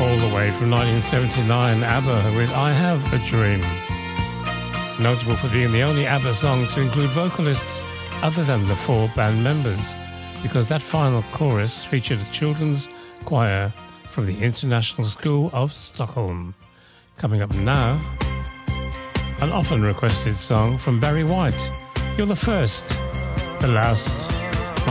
All the way from 1979, ABBA with I Have a Dream. Notable for being the only ABBA song to include vocalists other than the four band members, because that final chorus featured a children's choir from the International School of Stockholm. Coming up now, an often requested song from Barry White, You're the First, the Last,